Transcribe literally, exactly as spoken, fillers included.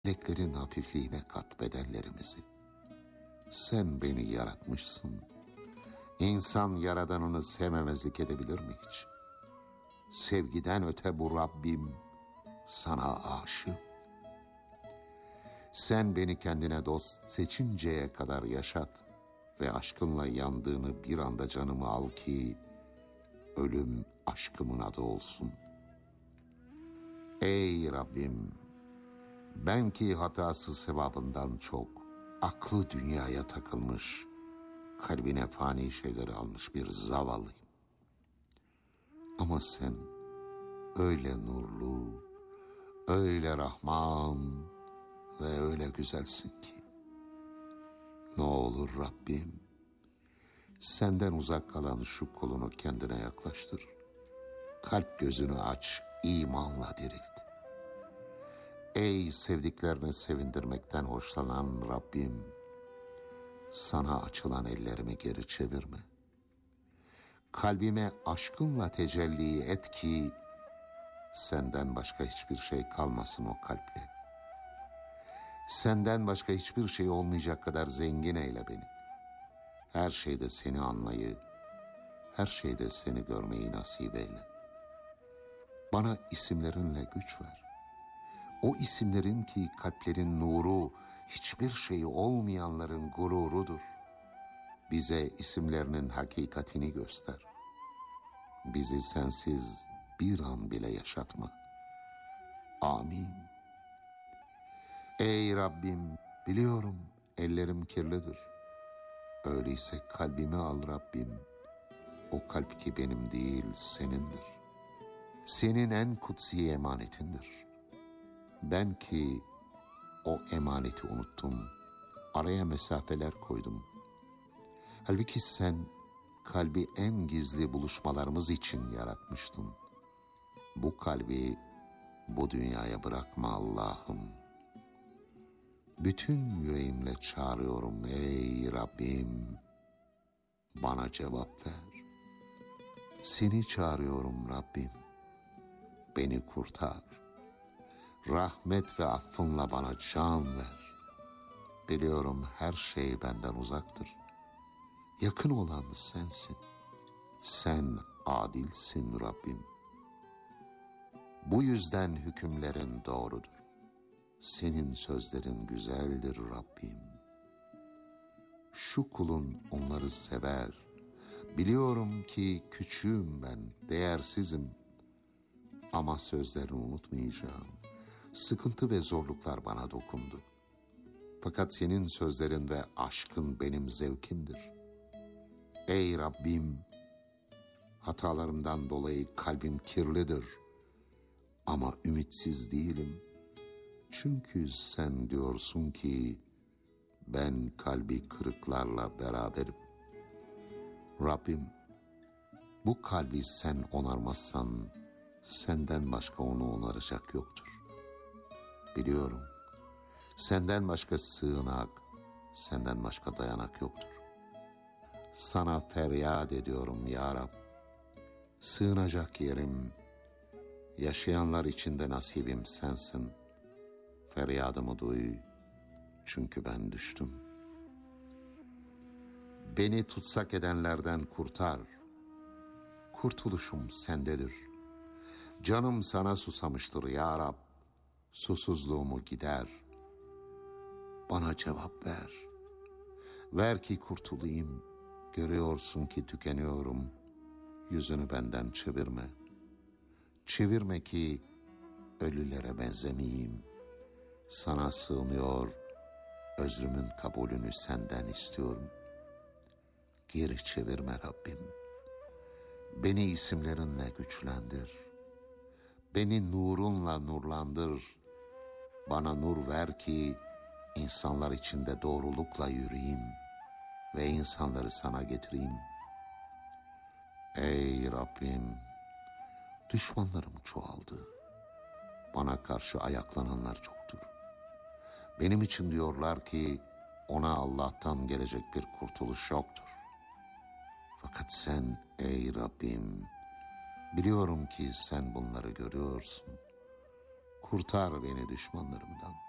Meleklerin hafifliğine kat bedenlerimizi. Sen beni yaratmışsın. İnsan yaradanını sevmemezlik edebilir mi hiç? Sevgiden öte bu Rabbim sana aşık. Sen beni kendine dost seçinceye kadar yaşat ve aşkınla yandığını bir anda canımı al ki ölüm aşkımın adı olsun. Ey Rabbim, ben ki hatası sevabından çok aklı dünyaya takılmış, kalbine fani şeyleri almış bir zavallıyım. Ama sen öyle nurlu, öyle Rahman ve öyle güzelsin ki. Ne olur Rabbim, senden uzak kalan şu kulunu kendine yaklaştır. Kalp gözünü aç, imanla dirilt. Ey sevdiklerini sevindirmekten hoşlanan Rabbim, sana açılan ellerimi geri çevirme. Kalbime aşkınla tecelli et ki senden başka hiçbir şey kalmasın o kalple. Senden başka hiçbir şey olmayacak kadar zengin eyle beni. Her şeyde seni anlayı, her şeyde seni görmeyi nasip eyle. Bana isimlerinle güç ver. O isimlerin ki kalplerin nuru, hiçbir şeyi olmayanların gururudur. Bize isimlerinin hakikatini göster. Bizi sensiz bir an bile yaşatma. Amin. Ey Rabbim, biliyorum ellerim kirlidir. Öyleyse kalbimi al Rabbim. O kalp ki benim değil, senindir. Senin en kutsi emanetindir. Ben ki o emaneti unuttum. Araya mesafeler koydum. Halbuki sen kalbi en gizli buluşmalarımız için yaratmıştın. Bu kalbi bu dünyaya bırakma Allah'ım. Bütün yüreğimle çağırıyorum ey Rabbim. Bana cevap ver. Seni çağırıyorum Rabbim. Beni kurtar. Rahmet ve affınla bana can ver. Biliyorum her şey benden uzaktır. Yakın olan sensin. Sen adilsin Rabbim. Bu yüzden hükümlerin doğrudur. Senin sözlerin güzeldir Rabbim. Şu kulun onları sever. Biliyorum ki küçüğüm ben, değersizim. Ama sözlerini unutmayacağım. Sıkıntı ve zorluklar bana dokundu. Fakat senin sözlerin ve aşkın benim zevkimdir. Ey Rabbim, hatalarımdan dolayı kalbim kirlidir. Ama ümitsiz değilim. Çünkü sen diyorsun ki, ben kalbi kırıklarla beraberim. Rabbim, bu kalbi sen onarmazsan, senden başka onu onaracak yoktur. Biliyorum, senden başka sığınak, senden başka dayanak yoktur. Sana feryat ediyorum ya Rab. Sığınacak yerim, yaşayanlar içinde nasibim sensin. Feryadımı duy, çünkü ben düştüm. Beni tutsak edenlerden kurtar. Kurtuluşum sendedir. Canım sana susamıştır ya Rab. Susuzluğumu gider. Bana cevap ver. Ver ki kurtulayım. Görüyorsun ki tükeniyorum. Yüzünü benden çevirme. Çevirme ki ölülere benzemeyeyim. Sana sığınıyor, özrümün kabulünü senden istiyorum. Geri çevirme Rabbim. Beni isimlerinle güçlendir. Beni nurunla nurlandır. Bana nur ver ki insanlar içinde doğrulukla yürüyeyim ve insanları sana getireyim. Ey Rabbim, düşmanlarım çoğaldı. Bana karşı ayaklananlar çoktur. Benim için diyorlar ki ona Allah'tan gelecek bir kurtuluş yoktur. Fakat sen ey Rabbim, biliyorum ki sen bunları görüyorsun. Kurtar beni düşmanlarımdan.